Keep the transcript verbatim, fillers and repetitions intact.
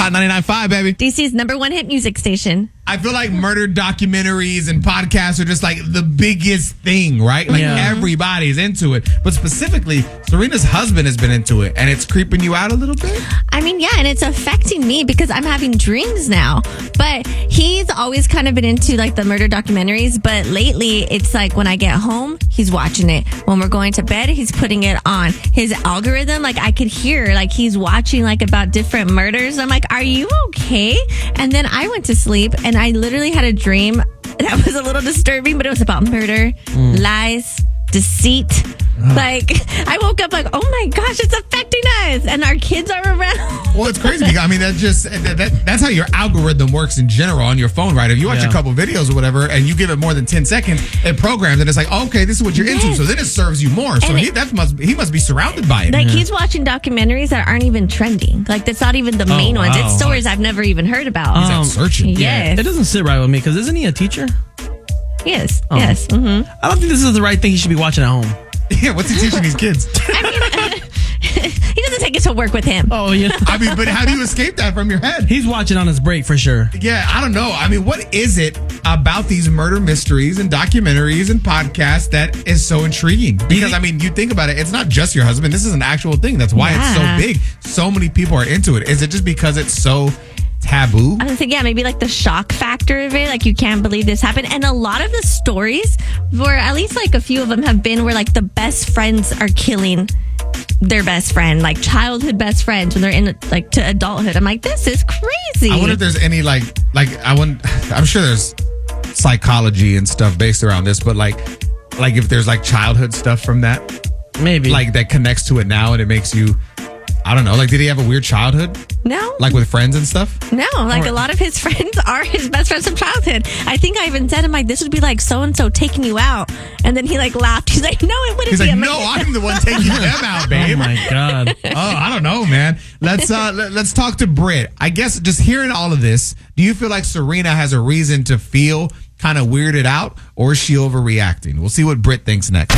Hot ninety-nine point five, baby. D C's number one hit music station. I feel like murder documentaries and podcasts are just like the biggest thing, right? Like Yeah. everybody's into it. But specifically, Serena's husband has been into it, and it's creeping you out a little bit? I mean, yeah, and it's affecting me because I'm having dreams now. But he's always kind of been into like the murder documentaries. But lately, it's like when I get home, he's watching it. When we're going to bed, he's putting it on. His algorithm, like I could hear, like he's watching like about different murders. I'm like, are you okay? And then I went to sleep and I literally had a dream that was a little disturbing, but it was about murder, mm. lies, deceit. Like, I woke up like, oh my gosh, it's affecting us. And our kids are around. Well, it's crazy. Because, I mean, that just that, that, that's how your algorithm works in general on your phone, right? If you watch yeah. a couple videos or whatever and you give it more than ten seconds, it programs and it's like, okay, this is what you're yes. into. So then it serves you more. So and he it, that must he must be surrounded by it. Like, yeah. he's watching documentaries that aren't even trending. Like, that's not even the oh, main ones. wow. It's stories I've never even heard about. He's um, out searching. Yes. Yeah. It doesn't sit right with me because isn't he a teacher? Yes. Oh. Yes. Mm-hmm. I don't think this is the right thing he should be watching at home. Yeah, what's he teaching these kids? I mean, uh, he doesn't take it to work with him. Oh, yeah. I mean, but how do you escape that from your head? He's watching on his break for sure. Yeah, I don't know. I mean, what is it about these murder mysteries and documentaries and podcasts that is so intriguing? Because, I mean, you think about it, it's not just your husband. This is an actual thing. That's why yeah. it's so big. So many people are into it. Is it just because it's so taboo? I think, yeah, maybe like the shock factor of it. Like, you can't believe this happened. And a lot of the stories, where at least like a few of them have been where like the best friends are killing their best friend, like childhood best friends when they're in like to adulthood. I'm like, this is crazy. I wonder if there's any like, like I want, I'm sure there's psychology and stuff based around this, but like, like if there's like childhood stuff from that, maybe like that connects to it now and it makes you, I don't know, like did he have a weird childhood? No. Like with friends and stuff? No, like or, a lot of his friends are his best friends from childhood. I think I even said him like, this would be like so-and-so taking you out. And then he like laughed. He's like, no, it wouldn't He's be. like, I'm no, like, I'm the one taking them out, babe. Oh my God. Oh, I don't know, man. Let's uh let, let's talk to Britt. I guess just hearing all of this, do you feel like Serena has a reason to feel kind of weirded out, or is she overreacting? We'll see what Britt thinks next.